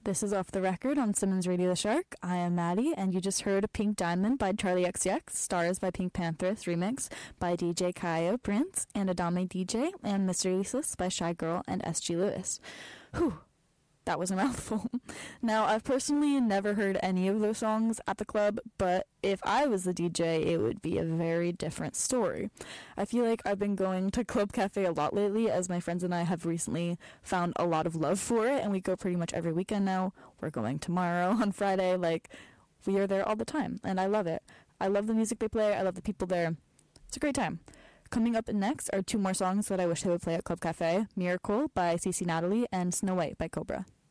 This is Off the Record on Simmons Radio The Shark. I am Maddie, and you just heard Pink Diamond by Charlie XCX, Stars by Pink Panthers remix by DJ Kaio Prince and Adame DJ, and Mr. Useless by Shy Girl and SG Lewis. Whew, that was a mouthful. Now, I've personally never heard any of those songs at the club, but if I was the DJ, it would be a very different story. I feel like I've been going to Club Cafe a lot lately, as my friends and I have recently found a lot of love for it, and we go pretty much every weekend now. We're going tomorrow on Friday. We are there all the time, and I love it. I love the music they play. I love the people there. It's a great time. Coming up next are two more songs that I wish they would play at Club Cafe: Miracle by CC Natalie and Snow White by Cobra.